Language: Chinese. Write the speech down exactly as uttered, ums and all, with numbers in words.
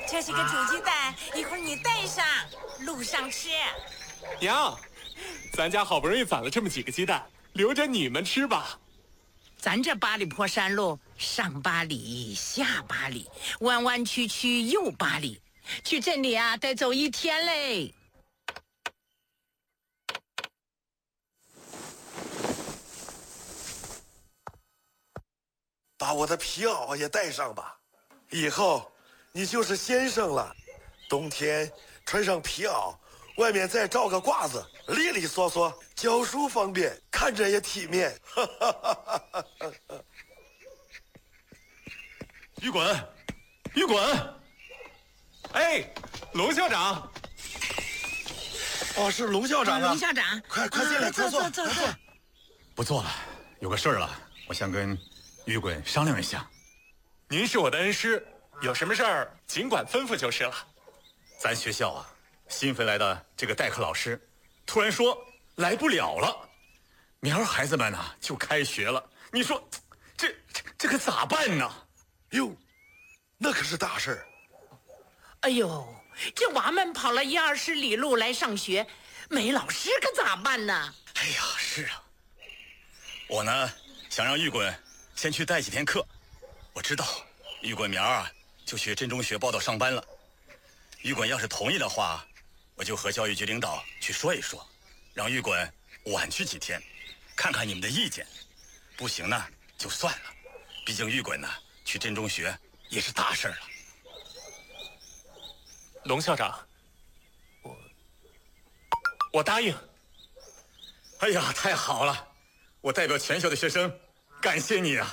这是个煮鸡蛋，一会儿你带上，路上吃。 娘，咱家好不容易攒了这么几个鸡蛋，留着你们吃吧。 咱这八里坡山路，上八里，下八里，弯弯曲曲又八里，去镇里啊得走一天嘞。 把我的皮袄也带上吧，以后你就是先生了。冬天穿上皮袄，外面再罩个褂子，利利索索，教书方便，看着也体面。 于滚，于滚！ 哎，龙校长。 哦，是龙校长啊！ 龙校长， 快快进来，快坐， 坐坐坐。 不做了，有个事儿了，我想跟于滚商量一下。 您是我的恩师，有什么事儿尽管吩咐就是了。 咱学校啊，新飞来的这个代课老师，突然说来不了了，明儿孩子们呢就开学了。你说，这这这可咋办呢？ 哟，那可是大事儿。 哎呦，这娃们跑了一二十里路来上学，没老师可咋办呢？ 哎呀，是啊，我呢想让玉滚先去带几天课。我知道玉滚明儿啊就去镇中学报道上班了。玉滚要是同意的话，我就和教育局领导去说一说，让玉滚晚去几天，看看你们的意见。不行呢就算了，毕竟玉滚呢去镇中学也是大事了。 龙校长，我我答应。 哎呀，太好了！我代表全校的学生感谢你啊！